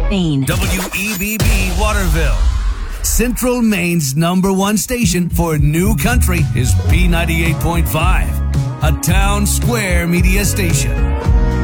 Maine. WEBB Waterville. Central Maine's #1 station for new country is B98.5, a town square media station.